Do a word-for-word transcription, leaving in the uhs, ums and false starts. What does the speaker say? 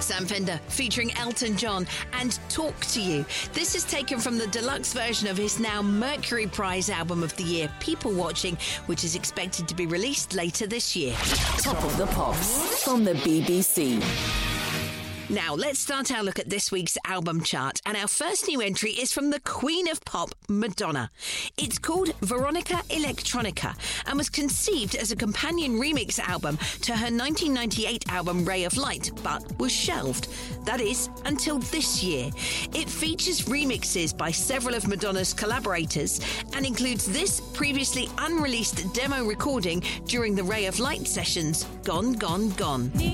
Sam Fender featuring Elton John and Talk to You. This is taken from the deluxe version of his now Mercury Prize album of the year, People Watching, which is expected to be released later this year. Top of the Pops from the B B C. Now, let's start our look at this week's album chart. And our first new entry is from the Queen of Pop, Madonna. It's called Veronica Electronica and was conceived as a companion remix album to her nineteen ninety-eight album Ray of Light, but was shelved. That is, until this year. It features remixes by several of Madonna's collaborators and includes this previously unreleased demo recording during the Ray of Light sessions, Gone, Gone, Gone.